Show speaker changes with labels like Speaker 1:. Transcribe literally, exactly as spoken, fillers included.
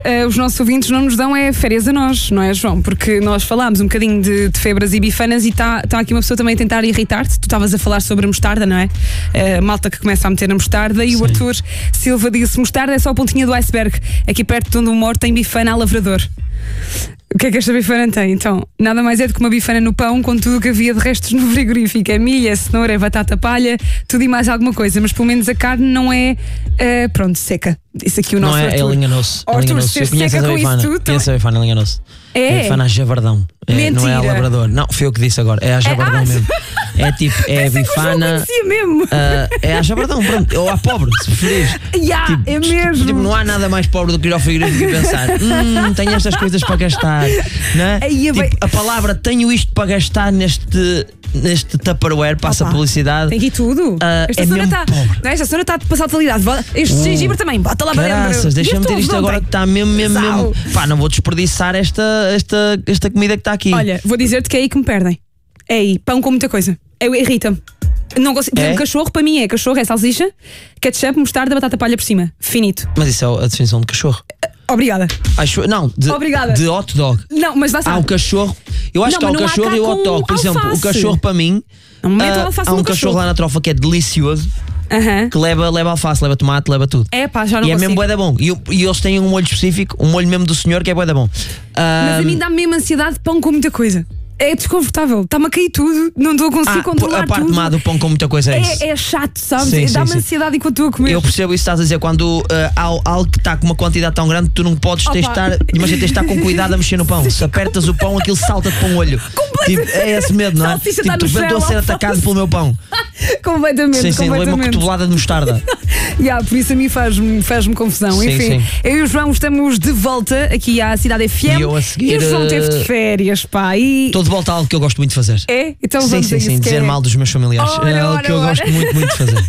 Speaker 1: Uh, os nossos ouvintes não nos dão é férias a nós, não é, João? Porque nós falámos um bocadinho de, de febras e bifanas e está tá aqui uma pessoa também a tentar irritar-te. Tu estavas a falar sobre a mostarda, não é? Uh, malta que começa a meter a mostarda. E Sim. o Arthur Silva disse: mostarda é só a pontinha do iceberg. Aqui perto de onde eu moro tem bifana a lavrador. O que é que esta bifana tem? Então, nada mais é do que uma bifana no pão com tudo o que havia de restos no frigorífico. É milho, é cenoura, é batata palha, tudo e mais alguma coisa. Mas pelo menos a carne não é, uh, pronto, seca. Isso aqui o nosso
Speaker 2: Não é,
Speaker 1: Arthur.
Speaker 2: ele enganou-se.
Speaker 1: Oh, Arthur, se seca com isso tudo.
Speaker 2: Conhece a bifana, ele enganou-se.
Speaker 1: É?
Speaker 2: É a bifana a javardão. É, não é a labrador. Não, foi eu que disse agora. É a javardão
Speaker 1: é, ah,
Speaker 2: mesmo. É tipo, é a bifana.
Speaker 1: mesmo.
Speaker 2: Uh, é a javardão, pronto. Ou a pobre, se preferires.
Speaker 1: Yeah,
Speaker 2: tipo,
Speaker 1: é mesmo.
Speaker 2: Tipo, não há nada mais pobre do que ir ao frigorífico e pensar: hum, tenho estas coisas para gastar. Não é?
Speaker 1: Aí,
Speaker 2: tipo,
Speaker 1: vai...
Speaker 2: a palavra tenho isto para gastar neste. Neste Tupperware, passa
Speaker 1: Opa,
Speaker 2: publicidade.
Speaker 1: Tem aqui tudo.
Speaker 2: Uh,
Speaker 1: Esta
Speaker 2: é
Speaker 1: senhora
Speaker 2: está.
Speaker 1: Esta senhora está de passar totalidade. Este uh, gengibre também, bota lá para dentro.
Speaker 2: Deixa-me ter isto agora que está mesmo, mesmo, mesmo. Pá, não vou desperdiçar esta, esta, esta comida que está aqui.
Speaker 1: Olha, vou dizer-te que é aí que me perdem. É aí, pão com muita coisa. Eu irrita-me. Não consigo. Por exemplo,
Speaker 2: é?
Speaker 1: cachorro para mim é cachorro, é salsicha, ketchup, mostarda, batata palha por cima. Finito.
Speaker 2: Mas isso é a definição de cachorro.
Speaker 1: Obrigada.
Speaker 2: Acho, não, de,
Speaker 1: Obrigada.
Speaker 2: de hot dog.
Speaker 1: Não, mas lá sabe.
Speaker 2: Há o cachorro. Eu acho
Speaker 1: não,
Speaker 2: que há o cachorro e o hot dog. Por
Speaker 1: alface.
Speaker 2: exemplo, o cachorro para mim.
Speaker 1: Não me metam
Speaker 2: uh,
Speaker 1: alface
Speaker 2: há um
Speaker 1: no
Speaker 2: cachorro,
Speaker 1: cachorro
Speaker 2: lá na trofa que é delicioso.
Speaker 1: Uh-huh.
Speaker 2: Que leva, leva alface, leva tomate, leva tudo.
Speaker 1: É pá, já não
Speaker 2: E
Speaker 1: consigo.
Speaker 2: é mesmo bué da bom. E, e eles têm um molho específico, um molho mesmo do senhor que é bué da bom. Uh,
Speaker 1: Mas a mim dá mesmo ansiedade de pão com muita coisa. É desconfortável, está-me a cair tudo, não estou a conseguir
Speaker 2: ah,
Speaker 1: controlar
Speaker 2: a parte
Speaker 1: tudo.
Speaker 2: má do pão com muita coisa é,
Speaker 1: é
Speaker 2: isso.
Speaker 1: É chato, sabes?
Speaker 2: Sim, sim,
Speaker 1: dá-me
Speaker 2: sim.
Speaker 1: ansiedade enquanto estou a comer.
Speaker 2: Eu percebo isso que estás a dizer, quando uh, há algo que está com uma quantidade tão grande, tu não podes
Speaker 1: Opa.
Speaker 2: testar, imagina, tens de estar com cuidado a mexer no pão. Se apertas o pão, aquilo salta-te para um olho. Tipo, é esse medo, não é?
Speaker 1: Salsicha
Speaker 2: Tipo,
Speaker 1: tá
Speaker 2: tu
Speaker 1: no
Speaker 2: vendo estou a ser
Speaker 1: chão,
Speaker 2: atacado pelo meu pão.
Speaker 1: completamente,
Speaker 2: Sim, sim, levei uma
Speaker 1: completamente.
Speaker 2: cotovelada de mostarda.
Speaker 1: Yeah, por isso a mim faz-me faz-me confusão.
Speaker 2: Sim,
Speaker 1: Enfim,
Speaker 2: sim.
Speaker 1: eu e o João estamos de volta aqui à Cidade F M.
Speaker 2: E eu a seguir,
Speaker 1: E o João teve de férias, pá. E...
Speaker 2: Estou de volta a algo que eu gosto muito de fazer.
Speaker 1: É? Então
Speaker 2: Sim,
Speaker 1: vamos
Speaker 2: sim,
Speaker 1: a isso,
Speaker 2: sim,
Speaker 1: que
Speaker 2: dizer
Speaker 1: é...
Speaker 2: mal dos meus familiares.
Speaker 1: Ora,
Speaker 2: É algo
Speaker 1: ora,
Speaker 2: que eu
Speaker 1: ora.
Speaker 2: gosto muito, muito de fazer.